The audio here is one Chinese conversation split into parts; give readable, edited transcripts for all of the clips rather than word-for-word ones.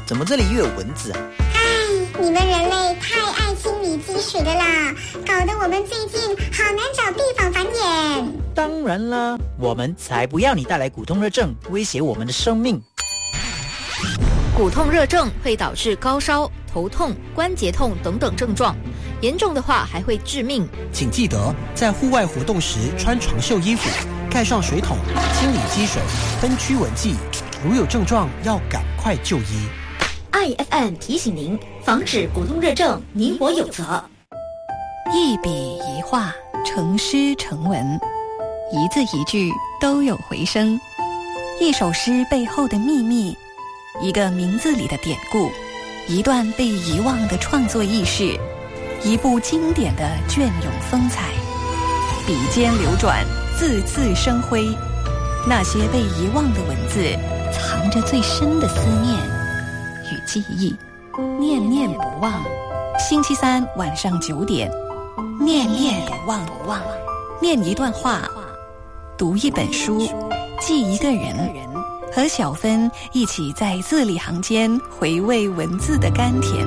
怎么这里又有蚊子啊？ 你们人类太爱清理积水的啦，搞得我们最近好难找地方繁衍。 当然啦，我们才不要你带来骨痛热症，威胁我们的生命。 骨痛热症会导致高烧、头痛、关节痛等等症状，严重的话还会致命。 请记得在户外活动时穿长袖衣服，盖上水桶，清理积水，喷驱蚊剂。如有症状，要赶快就医。 IFM 提醒您，防止骨痛热症，你我有责。 一笔一画，成诗成文，一字一句都有回声。一首诗背后的秘密，一个名字里的典故，一段被遗忘的创作轶事，一部经典的隽永风采。笔尖流转，字字生辉。那些被遗忘的文字，藏着最深的思念与记忆，念念不忘。星期三晚上9点，念念不忘，念一段话，读一本书，记一个人，和小芬一起在字里行间回味文字的甘甜。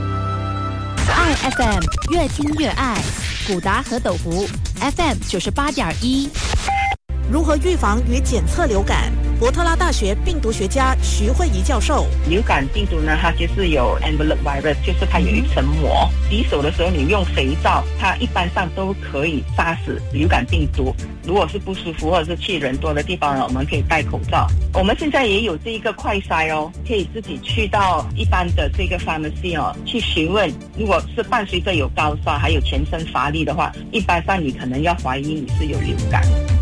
IFM 越听越爱，古达和斗福 FM 98.1。 如何预防与检测流感？伯特拉大学病毒学家徐慧仪教授。 流感病毒呢，它就是有 envelope virus， 就是它有一层膜。洗手的时候你用肥皂，它一般上都可以杀死流感病毒。如果是不舒服或者是去人多的地方呢，我们可以戴口罩。我们现在也有这一个快筛哦，可以自己去到一般的这个 pharmacy 哦，去询问。如果是伴随着有高烧还有全身乏力的话，一般上你可能要怀疑你是有流感。